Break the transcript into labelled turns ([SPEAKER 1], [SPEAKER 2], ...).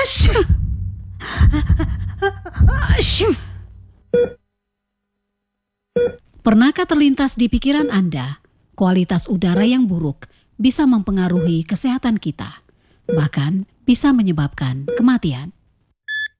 [SPEAKER 1] Asyuh. Asyuh.
[SPEAKER 2] Pernahkah terlintas di pikiran Anda, kualitas udara yang buruk bisa mempengaruhi kesehatan kita, bahkan bisa menyebabkan kematian?